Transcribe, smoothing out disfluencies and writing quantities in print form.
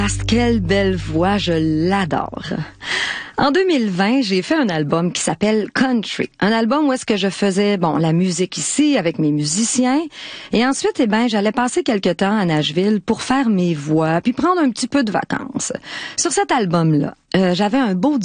Quelle belle voix, je l'adore. En 2020, j'ai fait un album qui s'appelle Country. Un album où est-ce que je faisais, la musique ici avec mes musiciens. Et ensuite, j'allais passer quelques temps à Nashville pour faire mes voix puis prendre un petit peu de vacances. Sur cet album-là, j'avais un beau